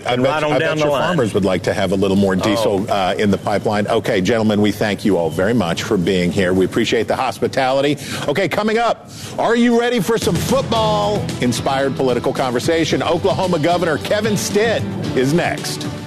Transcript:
bet your farmers would like to have a little more diesel in the pipeline. Okay, gentlemen, we thank you all very much for being here. We appreciate the hospitality. Okay, coming up, are you ready for some football-inspired political conversation? Oklahoma Governor Kevin Stitt is next.